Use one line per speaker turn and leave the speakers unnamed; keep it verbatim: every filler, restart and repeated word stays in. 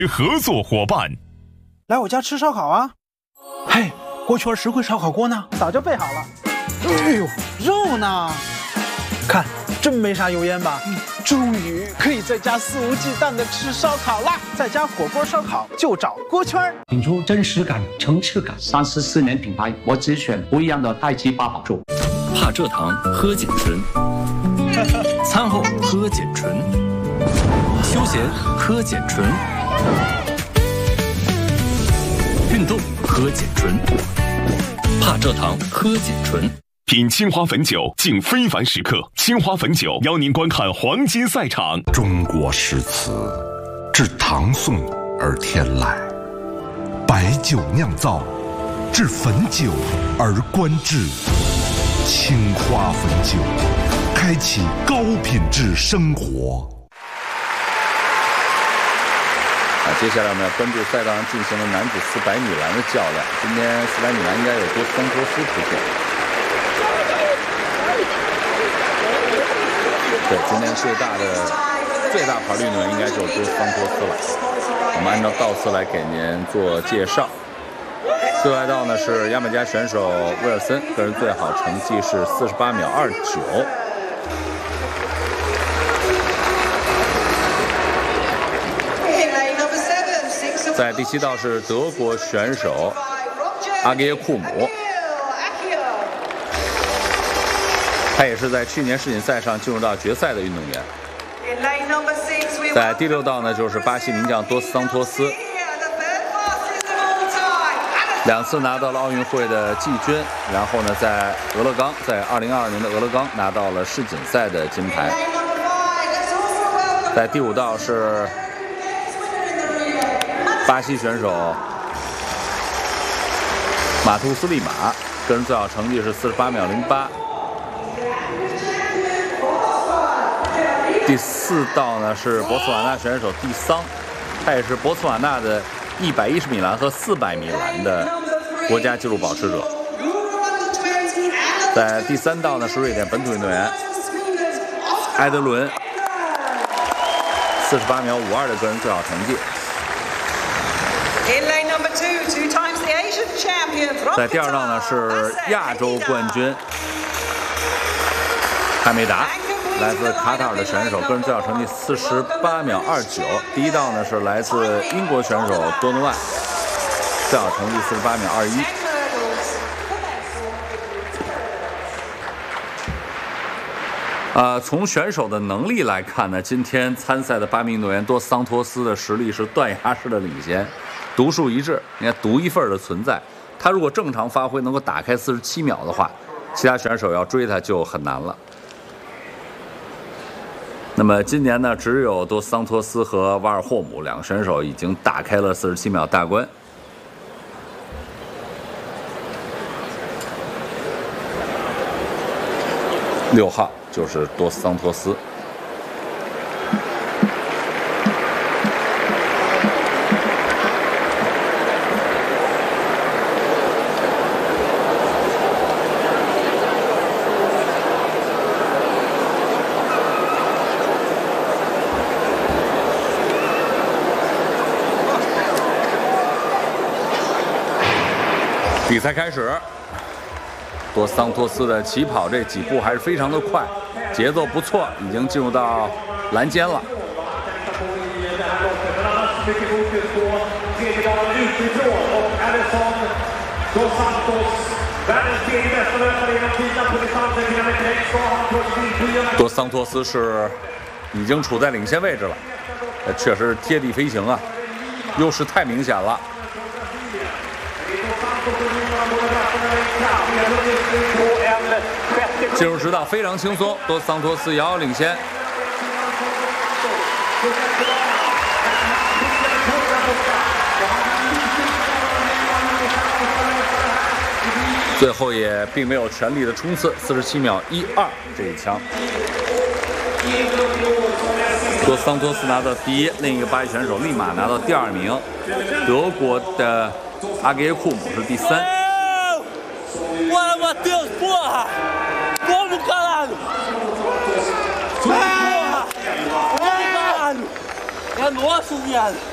合作伙伴。
来我家吃烧烤啊！嘿，锅圈实惠烧烤锅呢？早就备好了。哎呦，肉呢？看，真没啥油烟吧？嗯，终于可以在家肆无忌惮的吃烧烤啦！在家火锅烧烤就找锅圈，
品出真实感、层次感。
三十四年品牌，我只选不一样的太极八宝粥。
怕蔗糖喝碱醇，餐后喝碱醇，休闲喝碱醇，运动喝碱醇，怕蔗糖喝碱醇。品青花汾酒，敬非凡时刻。青花汾酒邀您观看黄金赛场。
中国诗词，至唐宋而天籁；白酒酿造，至汾酒而观致。青花汾酒，开启高品质生活。
啊，接下来我们要关注赛道上进行的男子四百米栏的较量。今天四百米栏应该有多桑托斯出现。对，今天最大的最大牌运动员应该就是多桑托斯了。我们按照道次来给您做介绍。最外道呢是牙买加选手威尔森，个人最好成绩是四十八秒二九。在第七道是德国选手阿格耶库姆，他也是在去年世锦赛上进入到决赛的运动员。在第六道呢，就是巴西名将多斯桑托斯，两次拿到了奥运会的季军，然后呢，在俄勒冈，在二零二二年的俄勒冈拿到了世锦赛的金牌。在第五道是巴西选手马图斯利马，个人最好成绩是四十八秒零八。第四道呢是博茨瓦纳选手蒂桑，他也是博茨瓦纳的一百一十米栏和四百米栏的国家纪录保持者。在第三道呢是瑞典本土运动员埃德伦，四十八秒五二的个人最好成绩。在第二道呢是亚洲冠军哈梅达，来自卡塔尔的选手，个人最好成绩四十八秒二九。第一道呢是来自英国选手多诺万，最好成绩四十八秒二一。呃，从选手的能力来看呢，今天参赛的八名运动员多桑托斯的实力是断崖式的领先，独树一帜，你看独一份的存在。他如果正常发挥，能够打开四十七秒的话，其他选手要追他就很难了。那么今年呢，只有多桑托斯和瓦尔霍姆两个选手已经打开了四十七秒大关。六号就是多桑托斯。比赛开始，多桑托斯的起跑这几步还是非常的快，节奏不错，已经进入到栏间了。多桑托斯是已经处在领先位置了，确实贴地飞行啊，优势太明显了。进入直道非常轻松，多桑托斯遥遥领先。最后也并没有全力的冲刺，四十七秒一二这一枪。多桑托斯拿到第一，另一个巴西选手立马拿到第二名。德国的阿格耶库姆是第三。
Bora, Matheus, porra! Como, caralho? Porra! Caralho! É nosso, viado!